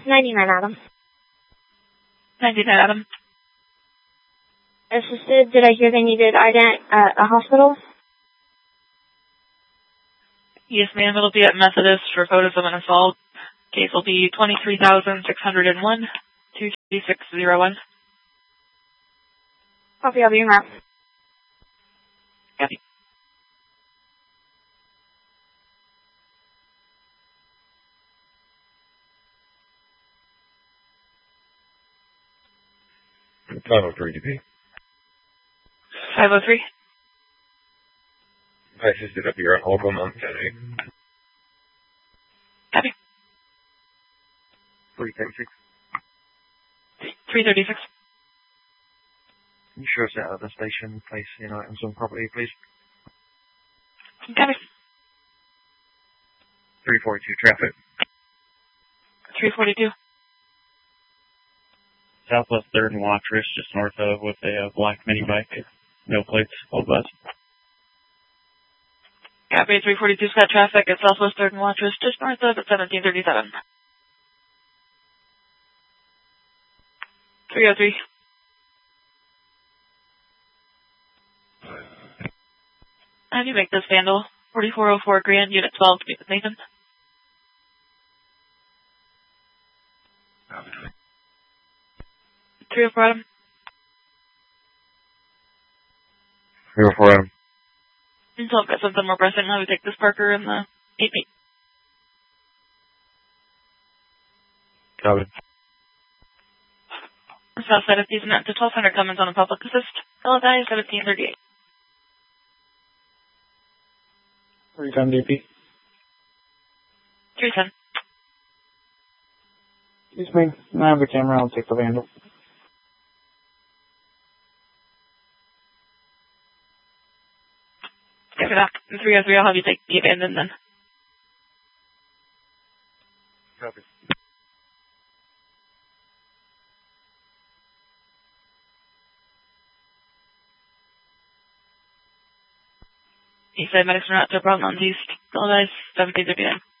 99 Adam. 99 Adam. Assisted, did I hear they needed ident at a hospital? Yes, ma'am. It'll be at Methodist for photos of an assault. Case will be 23,601, 23601. Copy, I'll be en route. Copy. DP. 503. I assisted up here at Holcomb on Saturday. Copy. 336. 336. Can you show us out of the station, placing items on property, please? Copy. 342 traffic. 342. Southwest 3rd and Watrous, just north of, with a black mini bike. No plates, old bus. Copy. 342 got traffic at Southwest 3rd and Watrous, just north of at 1737. 303. How do you make this vandal? 4404 Grand, Unit 12, to meet with Nathan. 304 Adam. 304 Adam. Until I've got something more pressing, how do we take this Parker and the 8 meet? Copy. South side of Eastman to 1200 Cummins on a public assist. LFI 1738. 310 DP. 310. Excuse me. I have the camera. I'll take the vandal. After that, 303, I'll have you take the abandoned then. Copy. East side medics are not to problem on east. All guys, 1739.